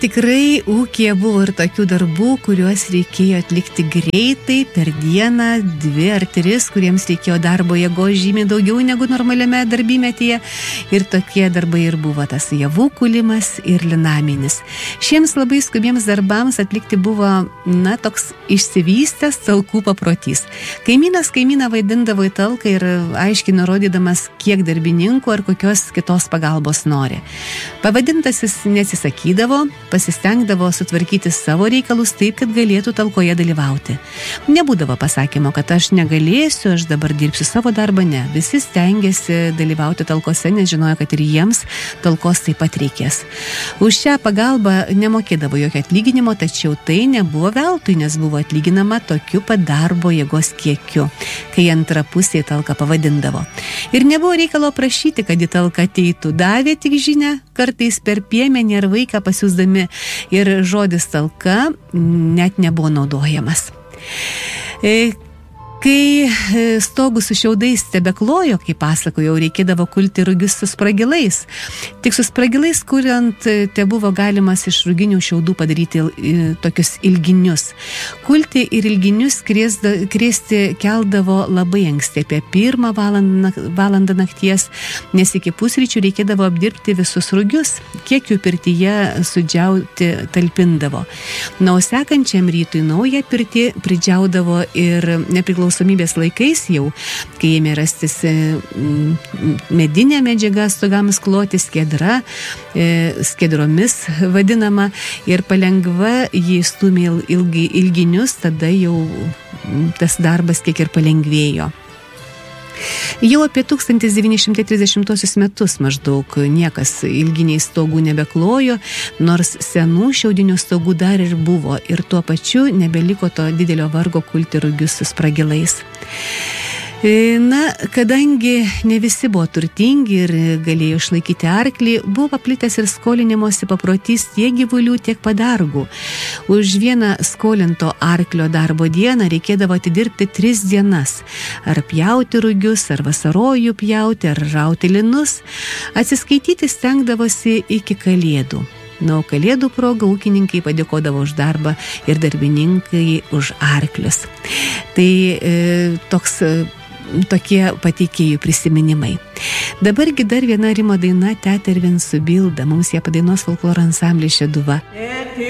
Tikrai ūkyje buvo ir tokių darbų, kuriuos reikėjo atlikti greitai, per dieną, 2 ar 3, kuriems reikėjo darbo jėgos žymiai daugiau negu normaliame darbymetyje. Ir tokie darbai ir buvo tas javų kūlimas ir linaminis. Šiems labai skubiems darbams atlikti buvo, toks išsivystęs talkų paprotys. Kaimynas kaimyną vaidindavo į talką ir aiškiai nurodydamas, kiek darbininkų ar kokios kitos pagalbos nori. Pavadintasis neatsisakydavo, pasistengdavo sutvarkyti savo reikalus taip, kad galėtų talkoje dalyvauti. Nebūdavo pasakymo, kad aš negalėsiu, aš dabar dirbsiu savo darbą, ne. Visi stengiasi dalyvauti talkose, nes žinojo, kad ir jiems talkos taip pat reikės. Už šią pagalbą nemokėdavo jokio atlyginimo, tačiau tai nebuvo veltui, nes buvo atlyginama tokiu pat darbo jėgos kiekiu, kai antra pusė talką pavadindavo. Ir nebuvo reikalo prašyti, kad į talką ateitų, davė tik žinią, kartais per piemenį ar vaiką pasiūsdami, ir žodis talka net nebuvo naudojamas. Kai stogus su šiaudais tebeklojo, kaip pasakojau, reikėdavo kulti rugius su spragilais. Tik su spragilais kuriant tebuvo galimas iš ruginių šiaudų padaryti tokius ilginius. Kulti ir ilginius krėsti keldavo labai anksti, apie 1 valandą nakties, nes iki pusryčių reikėdavo apdirbti visus rugius, kiek jų pirtyje sudžiauti talpindavo. Na, o sekančiam rytui naują pirtį pridžiaudavo ir nepriklausomybės laikais jau, kai ėmė rastis medinė medžiaga stogams kloti, skiedra, skiedromis vadinama, ir palengva jį stūmė ilginius, tada jau tas darbas kiek ir palengvėjo. Jau apie 1930 metus maždaug niekas ilginiai stogų nebeklojo, nors senų šiaudinių stogų dar ir buvo, ir tuo pačiu nebeliko to didelio vargo kulti rugius su spragilais. Na, kadangi ne visi buvo turtingi ir galėjo išlaikyti arklį, buvo paplitęs ir skolinimosi paprotys tiek gyvulių, tiek padargų. Už vieną skolinto arklio darbo dieną reikėdavo atidirbti 3 dienas. Ar pjauti rugius, ar vasarojų pjauti, ar rauti linus. Atsiskaityti stengdavosi iki Kalėdų. Na, o Kalėdų proga ūkininkai padėkodavo už darbą ir darbininkai už arklius. Tai tokie pateikėjų prisiminimai. Dabargi dar viena Rimo daina Tetervin su Bilda. Mums ją padainuos folkloro ansamblis Šeduva.